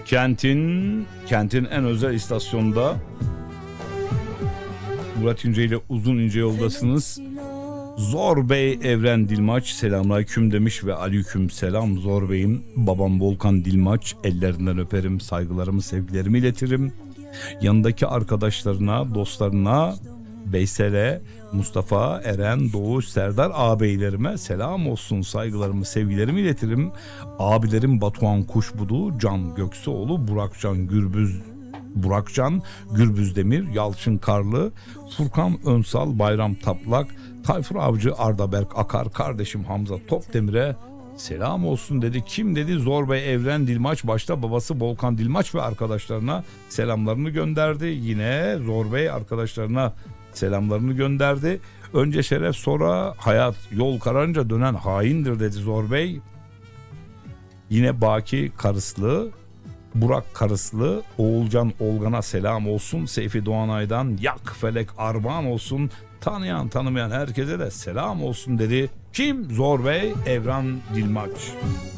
Kentin en özel istasyonunda Murat İnce ile Uzun İnce yoldasınız. Zor Bey Evren Dilmaç selamünaleyküm demiş ve aleyküm selam Zor Bey'im. Babam Volkan Dilmaç, ellerinden öperim, saygılarımı, sevgilerimi iletirim. Yanındaki arkadaşlarına, dostlarına, Veysel'e, Mustafa, Eren, Doğuş, Serdar ağabeylerime selam olsun, saygılarımı, sevgilerimi iletirim. Abilerim Batuhan Kuşbudu, Can Göksuoğlu, Burakcan Gürbüzdemir, Yalçın Karlı, Furkan Önsal, Bayram Taplak, Tayfur Avcı, Arda Berk Akar, kardeşim Hamza Topdemir'e selam olsun dedi. Kim dedi? Zor Bey Evren Dilmaç, başta babası Volkan Dilmaç ve arkadaşlarına selamlarını gönderdi. Yine Zor Bey arkadaşlarına selamlarını gönderdi. Önce şeref, sonra hayat, yol kararınca dönen haindir dedi Zor Bey. Yine Baki Karıslı, Burak Karıslı, Oğulcan Olgan'a selam olsun. Seyfi Doğanay'dan yak felek armağan olsun. Tanıyan tanımayan herkese de selam olsun dedi. Kim? Zor Bey Evren Dilmaç.